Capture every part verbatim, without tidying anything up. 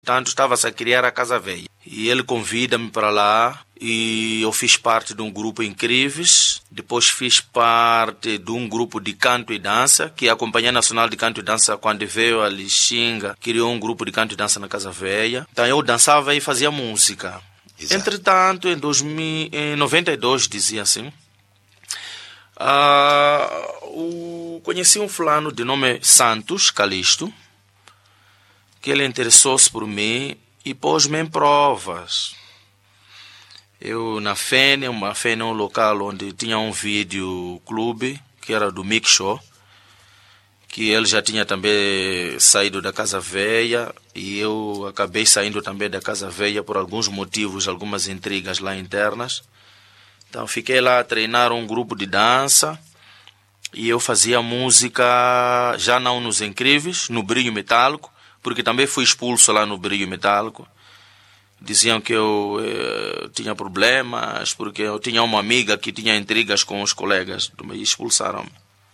Tanto estava-se a criar a Casa Velha. E ele convida-me para lá e eu fiz parte de um grupo Incríveis. Depois fiz parte de um grupo de canto e dança, que é a Companhia Nacional de Canto e Dança, quando veio a Lixinga, criou um grupo de canto e dança na Casa Velha. Então eu dançava e fazia música. Exato. Entretanto, em, dois mil, em noventa e dois, dizia assim, uh, o, conheci um fulano de nome Santos Calixto, que ele interessou-se por mim e pôs-me em provas. Eu, na Fênia, uma Fênia, um local onde tinha um vídeo clube, que era do Mick Show, que ele já tinha também saído da Casa Velha, e eu acabei saindo também da Casa Velha por alguns motivos, algumas intrigas lá internas. Então fiquei lá a treinar um grupo de dança, e eu fazia música já não nos Incríveis, no Brilho Metálico, porque também fui expulso lá no Brilho Metálico. Diziam que eu eh, tinha problemas, porque eu tinha uma amiga que tinha intrigas com os colegas, e expulsaram-me.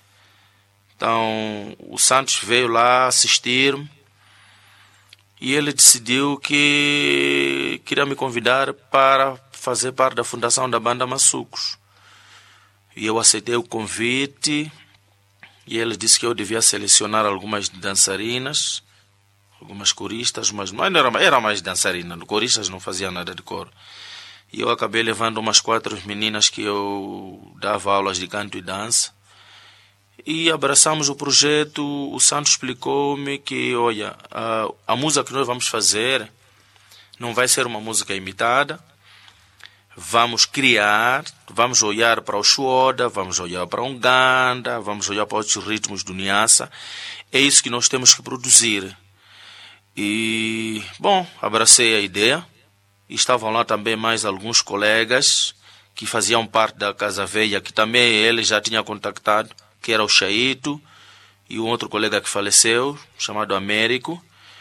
Então, o Santos veio lá assistir-me e ele decidiu que queria me convidar para fazer parte da fundação da banda Maçucos. E eu aceitei o convite e ele disse que eu devia selecionar algumas dançarinas, algumas coristas, mas não era, era mais dançarina, coristas não fazia nada de coro. E eu acabei levando umas quatro meninas que eu dava aulas de canto e dança. E abraçamos o projeto. O Santos explicou-me que, olha, a, a música que nós vamos fazer não vai ser uma música imitada. Vamos criar, vamos olhar para o Xuoda, vamos olhar para o Nganda, vamos olhar para outros ritmos do Niassa. É isso que nós temos que produzir. E, bom, abracei a ideia. E estavam lá também mais alguns colegas que faziam parte da Casa Velha, que também ele já tinha contactado, que era o Chaito e um outro colega que faleceu, chamado Américo.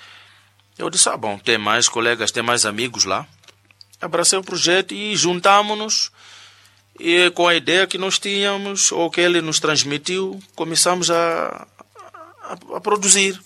Eu disse, ah, bom, tem mais colegas, tem mais amigos lá. Abracei o projeto e juntamos-nos e com a ideia que nós tínhamos, ou que ele nos transmitiu, começamos a, a, a produzir.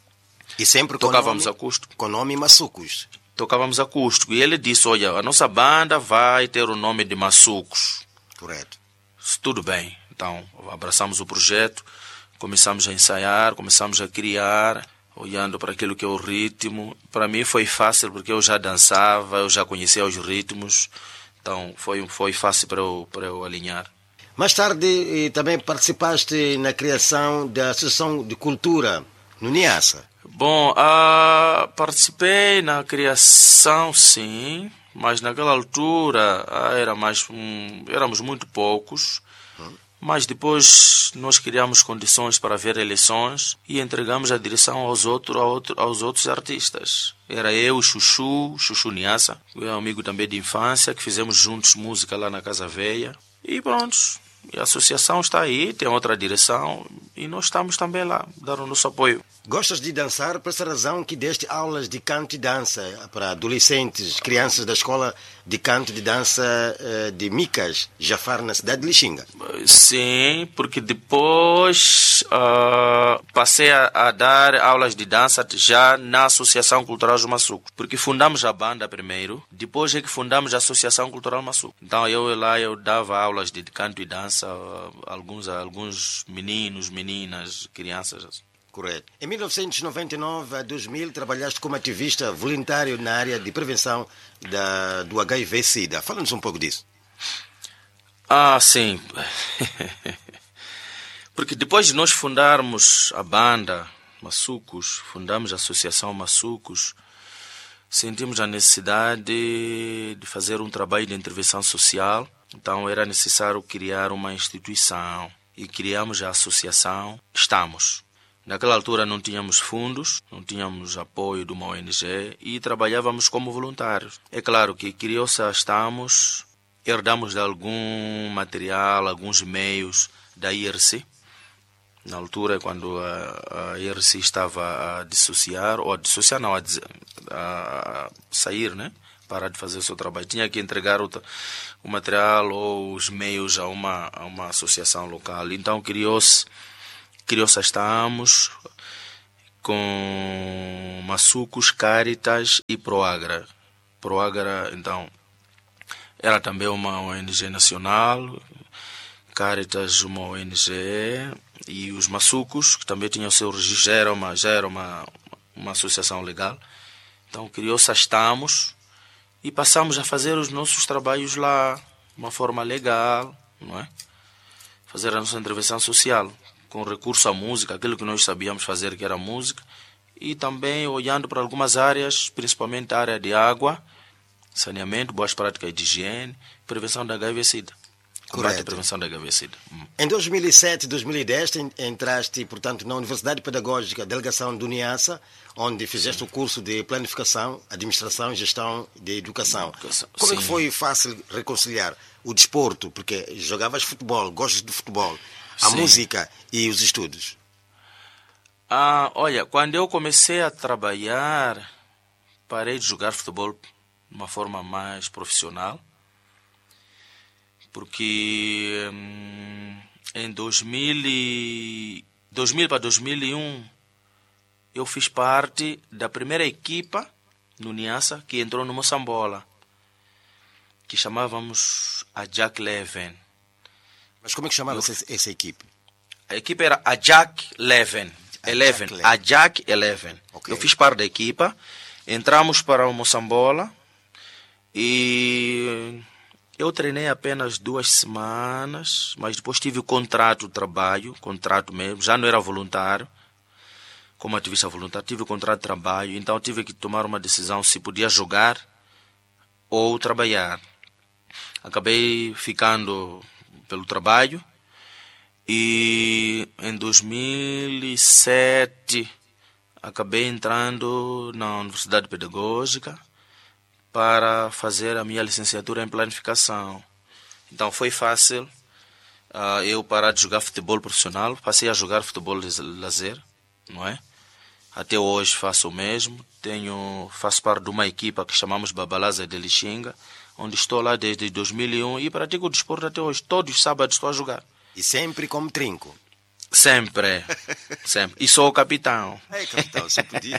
E sempre tocávamos com nome, acústico. Com nome Maçucos. Tocávamos acústico. E ele disse, olha, a nossa banda vai ter o nome de Maçucos. Correto. Tudo bem. Então, abraçamos o projeto, começamos a ensaiar, começamos a criar, olhando para aquilo que é o ritmo. Para mim foi fácil, porque eu já dançava, eu já conhecia os ritmos. Então, foi, foi fácil para eu, para eu alinhar. Mais tarde, também participaste na criação da Associação de Cultura no Niassa. Bom, uh, participei na criação, sim, mas naquela altura uh, era mais, um, éramos muito poucos, hum. Mas depois nós criamos condições para haver eleições e entregamos a direção aos, outro, aos, outro, aos outros artistas. Era eu, Chuchu, Chuchu Niassa, que é um amigo também de infância, que fizemos juntos música lá na Casa Velha. E pronto, e a associação está aí, tem outra direção e nós estamos também lá, dar o nosso apoio. Gostas de dançar por essa razão que deste aulas de canto e dança para adolescentes, crianças da escola de canto e de dança de Micas, Jafar, na cidade de Lixinga? Sim, porque depois uh, passei a, a dar aulas de dança já na Associação Cultural dos Maçucos, porque fundamos a banda primeiro, depois é que fundamos a Associação Cultural Maçuco. Então eu lá eu dava aulas de canto e dança a alguns, a alguns meninos, meninas, crianças. Correto. Em mil novecentos e noventa e nove a dois mil trabalhaste como ativista voluntário na área de prevenção da, do H I V SIDA. Fala-nos um pouco disso. Ah, sim. Porque depois de nós fundarmos a banda Maçucos, fundamos a Associação Maçucos, sentimos a necessidade de fazer um trabalho de intervenção social. Então era necessário criar uma instituição e criamos a associação Estamos. Naquela altura não tínhamos fundos, não tínhamos apoio de uma O N G e trabalhávamos como voluntários. É claro que criou-se a Estamos, herdamos de algum material, alguns meios da I R C. Na altura, quando a, a I R C estava a dissociar, ou a dissociar não, a, a sair, né? Parar de fazer o seu trabalho. Tinha que entregar o, o material ou os meios a uma, a uma associação local. Então criou-se Criou-se a Estamos, com Massucos, Caritas e Proagra. Proagra, então, era também uma O N G nacional, Caritas uma O N G, e os Massucos, que também tinham o seu registro, já era uma, já era uma, uma associação legal. Então criou-se a Estamos e passamos a fazer os nossos trabalhos lá, de uma forma legal, não é? Fazer a nossa intervenção social, com recurso à música, aquilo que nós sabíamos fazer, que era música, e também olhando para algumas áreas, principalmente a área de água, saneamento, boas práticas de higiene, prevenção da H I V-Sida. Combate à prevenção da H I V-Sida. Hum. Em dois mil e sete, dois mil e dez, entraste, portanto, na Universidade Pedagógica, delegação do Niassa, onde fizeste Sim. o curso de Planificação, Administração e Gestão de Educação. Educação. Como Sim. é que foi fácil reconciliar o desporto, porque jogavas futebol, gostas de futebol, a Sim. música e os estudos? Ah, olha, quando eu comecei a trabalhar, parei de jogar futebol de uma forma mais profissional, porque hum, em dois mil e... dois mil para dois mil e um eu fiz parte da primeira equipa no Niassa que entrou no Moçambola, que chamávamos a Jack Leven. Mas como é que chamava eu... essa equipe? A equipe era a Jack Leven. Eleven, a Jack Eleven. Okay. Eu fiz parte da equipa, entramos para o Moçambola e eu treinei apenas duas semanas, mas depois tive o contrato de trabalho, contrato mesmo, já não era voluntário, como ativista voluntário, tive o contrato de trabalho, então tive que tomar uma decisão se podia jogar ou trabalhar. Acabei ficando pelo trabalho. E em dois mil e sete acabei entrando na Universidade Pedagógica para fazer a minha licenciatura em Planificação. Então foi fácil uh, eu parar de jogar futebol profissional, passei a jogar futebol de lazer, não é? Até hoje faço o mesmo, tenho, faço parte de uma equipa que chamamos Babalaza de Lixinga, onde estou lá desde dois mil e um e pratico o desporto até hoje, todos os sábados estou a jogar. E sempre como trinco? Sempre, sempre. E sou o capitão. É, capitão, só podia.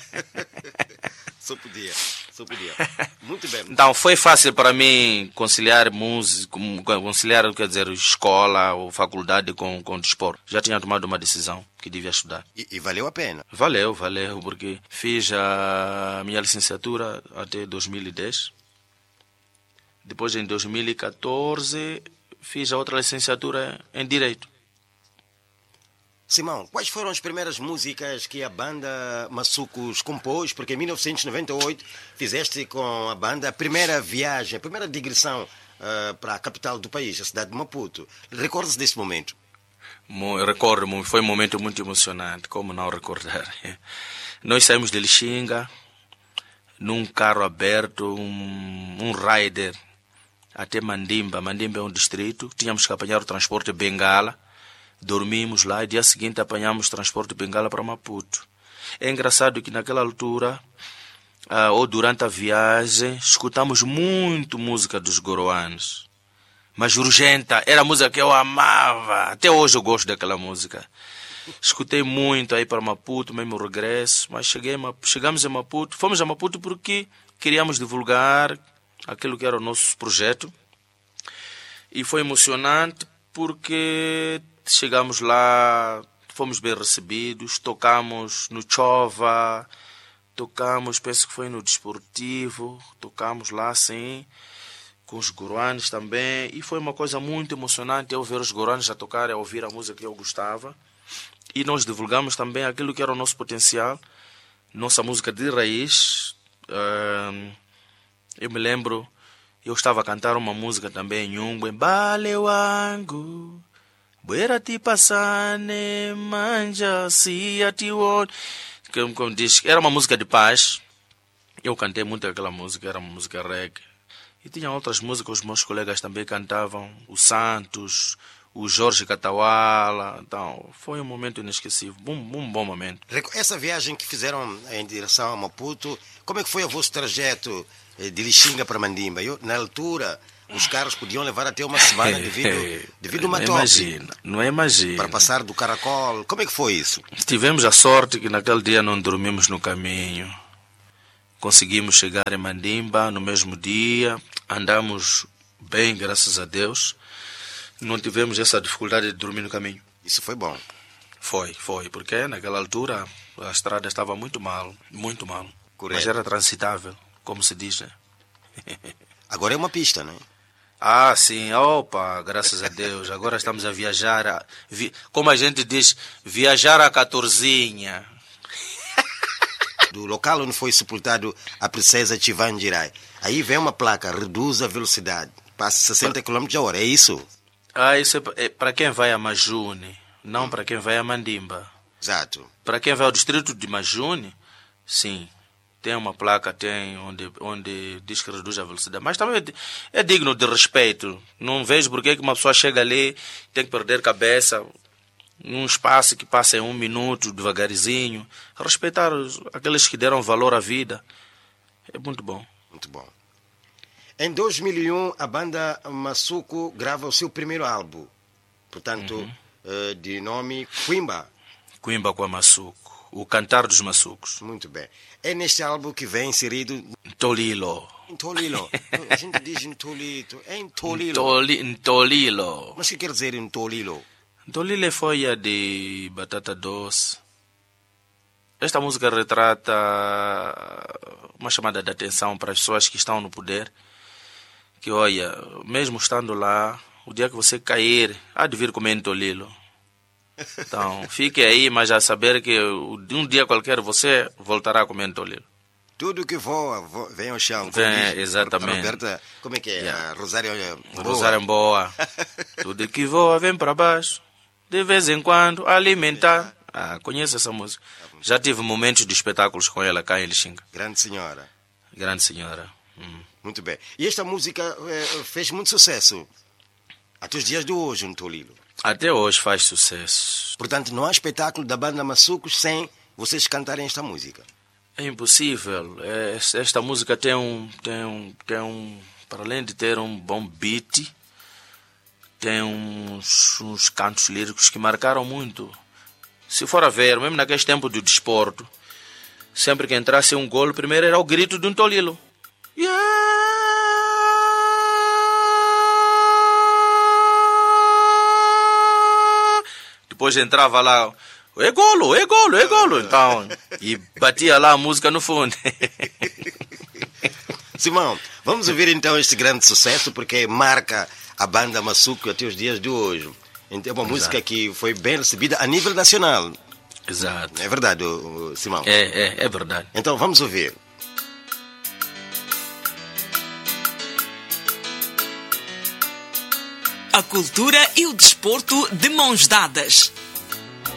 Só podia, só podia. Muito bem. Então, foi fácil para mim conciliar música, conciliar, quer dizer, escola ou faculdade com, com desporto. Já tinha tomado uma decisão que devia estudar. E, e valeu a pena? Valeu, valeu, porque fiz a minha licenciatura até dois mil e dez. Depois, em dois mil e catorze... fiz a outra licenciatura em Direito. Simão, quais foram as primeiras músicas que a banda Massucos compôs? Porque em mil novecentos e noventa e oito fizeste com a banda a primeira viagem, a primeira digressão uh, para a capital do país, a cidade de Maputo. Recordas desse momento? Eu recordo, foi um momento muito emocionante, como não recordar. Nós saímos de Lixinga, num carro aberto, um, um rider, até Mandimba. Mandimba é um distrito. Tínhamos que apanhar o transporte Bengala. Dormimos lá e dia seguinte apanhamos o transporte Bengala para Maputo. É engraçado que naquela altura, ah, ou durante a viagem, escutamos muito música dos Goroanos. Mas Urgenta era a música que eu amava. Até hoje eu gosto daquela música. Escutei muito aí para Maputo, mesmo o regresso. Mas cheguei, chegamos a Maputo. Fomos a Maputo porque queríamos divulgar aquilo que era o nosso projeto, e foi emocionante porque chegamos lá, fomos bem recebidos, tocamos no Chova, tocamos, penso que foi no Desportivo, tocamos lá sim, com os Goroanos também, e foi uma coisa muito emocionante eu ver os Goroanos a tocar, a ouvir a música que eu gostava, e nós divulgamos também aquilo que era o nosso potencial, nossa música de raiz. uh, Eu me lembro, eu estava a cantar uma música também em Nhungwe. Bale wangu, buera ti pasane, manja si ati won. Como diz, era uma música de paz. Eu cantei muito aquela música, era uma música reggae. E tinha outras músicas, os meus colegas também cantavam. O Santos, o Jorge Catauala. Então, foi um momento inesquecível, um, um bom momento. Essa viagem que fizeram em direção a Maputo, como é que foi o vosso trajeto de Lixinga para Mandimba? Eu, na altura, os carros podiam levar até uma semana devido, devido a uma não tope. Imagina, não imagina. Para passar do caracol. Como é que foi isso? Tivemos a sorte que naquele dia não dormimos no caminho. Conseguimos chegar em Mandimba no mesmo dia. Andamos bem, graças a Deus. Não tivemos essa dificuldade de dormir no caminho. Isso foi bom. Foi, foi. Porque naquela altura a estrada estava muito mal. Muito mal. Correto. Mas era transitável, como se diz, né? Agora é uma pista, não é? Ah, sim. Opa, graças a Deus. Agora estamos a viajar. A, vi, como a gente diz, viajar a catorzinha. Do local onde foi sepultado a princesa Chivangirai. Aí vem uma placa, reduz a velocidade. Passa sessenta quilômetros por hora, é isso? Ah, isso é, é para quem vai a Majune, não hum. para quem vai a Mandimba. Exato. Para quem vai ao distrito de Majune, sim. Tem uma placa, tem onde, onde diz que reduz a velocidade. Mas também é digno de respeito. Não vejo porque que uma pessoa chega ali, tem que perder cabeça, num espaço que passa em um minuto, devagarzinho. Respeitar os, aqueles que deram valor à vida. É muito bom. Muito bom. Em dois mil e um, a banda Massuco grava o seu primeiro álbum. Portanto, uhum. de nome Quimba. Quimba com a Massuco. O Cantar dos Massucos. Muito bem. É neste álbum que vem inserido... Ntolilo. Ntolilo. A gente diz Ntolito. É Ntolilo. Ntoli, Ntolilo. Mas o que quer dizer Ntolilo? Ntolilo é folha de batata doce. Esta música retrata uma chamada de atenção para as pessoas que estão no poder. Que, olha, mesmo estando lá, o dia que você cair, há de vir comer Ntolilo. Então, fique aí, mas a saber que de um dia qualquer você voltará a comer Ntolilo. Tudo que voa, voa vem ao chão. Vem, diz, exatamente. Roberta, como é que é? Yeah. A Rosário Boa. Rosário Boa. Tudo que voa vem para baixo. De vez em quando, alimentar. Ah, conheço essa música. Já tive momentos de espetáculos com ela cá em Lixinga. Grande senhora. Grande senhora. Hum. Muito bem. E esta música eh, fez muito sucesso. Até os dias de hoje, Ntolilo. Até hoje faz sucesso. Portanto, não há espetáculo da banda Massucos sem vocês cantarem esta música. É impossível. Esta música tem um, tem um, tem um, para além de ter um bom beat, tem uns, uns cantos líricos que marcaram muito. Se for a ver, mesmo naquele tempo do desporto, sempre que entrasse um golo, primeiro era o grito de Ntolilo. Yeah! Depois entrava lá, é golo, é golo, é golo. Então, e batia lá a música no fundo. Simão, vamos ouvir então este grande sucesso, porque marca a banda Massuco até os dias de hoje. Então, é uma Exato. música que foi bem recebida a nível nacional. Exato. É verdade, Simão? É, é, é verdade. Então, vamos ouvir. A cultura e o desporto de mãos dadas.